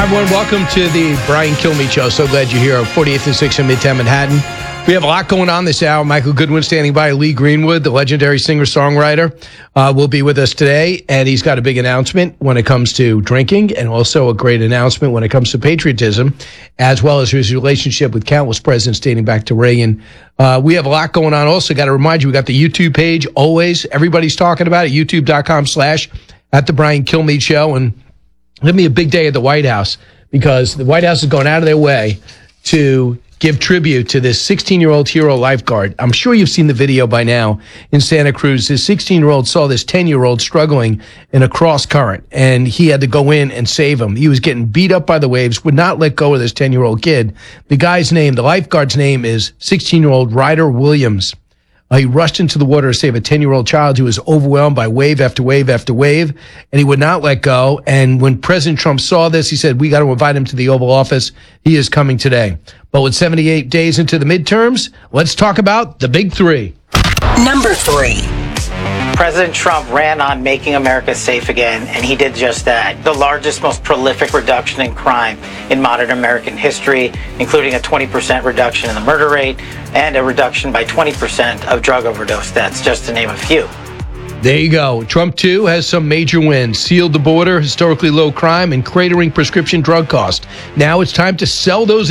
Hi, everyone. Welcome to the Brian Kilmeade Show. So glad you're here on 48th and 6th in Midtown Manhattan. We have a lot going on this hour. Michael Goodwin standing by. Lee Greenwood, the legendary singer-songwriter, will be with us today. And he's got a big announcement when it comes to drinking and also a great announcement when it comes to patriotism, as well as his relationship with countless presidents dating back to Reagan. We have a lot going on. Also, got to remind you, we got the YouTube page always. Everybody's talking about it. YouTube.com/@the Brian Kilmeade Show. And give me a big day at the White House, because the White House is going out of their way to give tribute to this 16-year-old hero lifeguard. I'm sure you've seen the video by now in Santa Cruz. This 16-year-old saw this 10-year-old struggling in a cross current, and he had to go in and save him. He was getting beat up by the waves, would not let go of this 10-year-old kid. The lifeguard's name is 16-year-old Ryder Williams. He rushed into the water to save a 10-year-old child who was overwhelmed by wave after wave after wave, and he would not let go. And when President Trump saw this, he said, we got to invite him to the Oval Office. He is coming today. But with 78 days into the midterms, let's talk about the big three. Number 3. President Trump ran on making America safe again, and he did just that. The largest, most prolific reduction in crime in modern American history, including a 20% reduction in the murder rate and a reduction by 20% of drug overdose deaths, just to name a few. There you go. Trump, too, has some major wins. Sealed the border, historically low crime, and cratering prescription drug costs. Now it's time to sell those